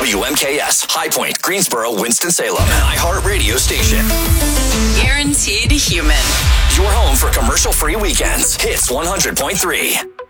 WMKS, High Point, Greensboro, Winston-Salem, an iHeart radio station. Guaranteed human. Your home for commercial-free weekends. Hits 100.3.